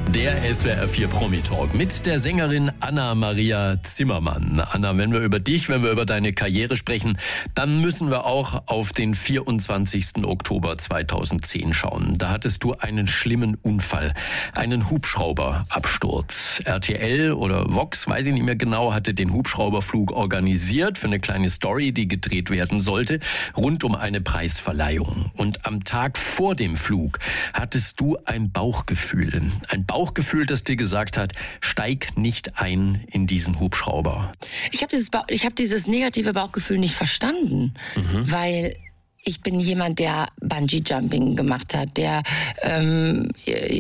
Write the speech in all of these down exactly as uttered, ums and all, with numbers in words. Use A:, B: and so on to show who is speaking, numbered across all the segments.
A: Der S W R vier Promi-Talk mit der Sängerin Anna-Maria Zimmermann. Anna, wenn wir über dich, wenn wir über deine Karriere sprechen, dann müssen wir auch auf den vierundzwanzigsten Oktober zweitausendzehn schauen. Da hattest du einen schlimmen Unfall, einen Hubschrauberabsturz. R T L oder Vox, weiß ich nicht mehr genau, hatte den Hubschrauberflug organisiert für eine kleine Story, die gedreht werden sollte, rund um eine Preisverleihung. Und am Tag vor dem Flug hattest du ein Bauchgefühl, ein Bauchgefühl, das dir gesagt hat, steig nicht ein in diesen Hubschrauber.
B: Ich habe dieses, ba- ich hab dieses negative Bauchgefühl nicht verstanden, mhm. weil ich bin jemand, der Bungee-Jumping gemacht hat, der ähm,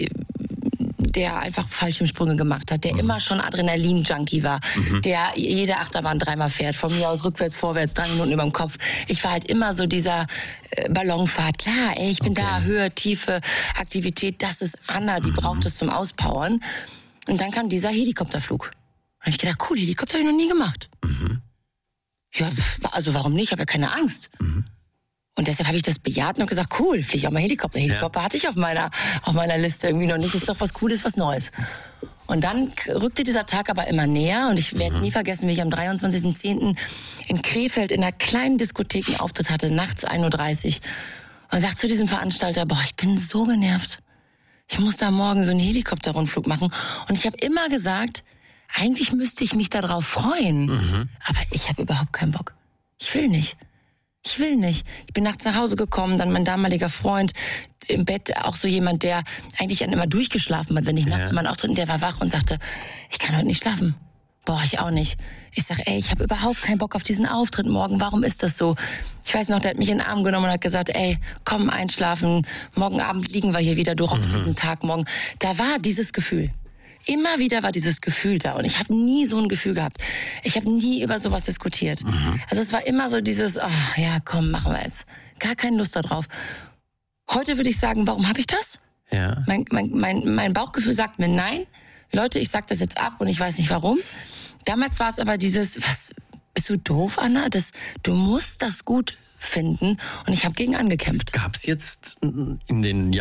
B: der einfach Fallschirmsprünge gemacht hat, der mhm. immer schon Adrenalin-Junkie war, mhm. der jede Achterbahn dreimal fährt, von mir aus rückwärts, vorwärts, drei Minuten überm Kopf. Ich war halt immer so dieser äh, Ballonfahrt. Klar, ey, ich bin okay. da, Höhe, Tiefe, Aktivität, das ist Anna, die mhm. braucht es zum Auspowern. Und dann kam dieser Helikopterflug. Da habe ich gedacht, cool, Helikopter habe ich noch nie gemacht. Mhm. Ja, also warum nicht? Ich habe ja keine Angst. Mhm. Und deshalb habe ich das bejaht und gesagt, cool, fliege ich auch mal Helikopter. Helikopter ja. hatte ich auf meiner, auf meiner Liste irgendwie noch nicht. Ist doch was Cooles, was Neues. Und dann rückte dieser Tag aber immer näher und ich werde mhm. nie vergessen, wie ich am dreiundzwanzigsten zehnten in Krefeld in einer kleinen Diskothek einen Auftritt hatte, nachts ein Uhr dreißig. Und sagte zu diesem Veranstalter, boah, ich bin so genervt. Ich muss da morgen so einen Helikopterrundflug machen. Und ich habe immer gesagt, eigentlich müsste ich mich darauf freuen. Mhm. Aber ich habe überhaupt keinen Bock. Ich will nicht. Ich will nicht. Ich bin nachts nach Hause gekommen, dann mein damaliger Freund im Bett, auch so jemand, der eigentlich dann immer durchgeschlafen hat, wenn ich nachts ja. meinen Auftritt, und der war wach und sagte, ich kann heute nicht schlafen. Boah, ich auch nicht. Ich sag, ey, ich habe überhaupt keinen Bock auf diesen Auftritt morgen. Warum ist das so? Ich weiß noch, der hat mich in den Arm genommen und hat gesagt, ey, komm, einschlafen. Morgen Abend liegen wir hier wieder, du rockst mhm. diesen Tag morgen. Da war dieses Gefühl. Immer wieder war dieses Gefühl da und ich habe nie so ein Gefühl gehabt. Ich habe nie über sowas diskutiert. Mhm. Also es war immer so dieses, oh, ja komm, machen wir jetzt. Gar keine Lust darauf. Heute würde ich sagen, warum habe ich das?
A: Ja.
B: Mein, mein, mein, mein Bauchgefühl sagt mir nein. Leute, ich sag das jetzt ab und ich weiß nicht warum. Damals war es aber dieses, was, bist du doof, Anna? Das, du musst das gut finden und ich habe gegen angekämpft.
A: Gab's jetzt in den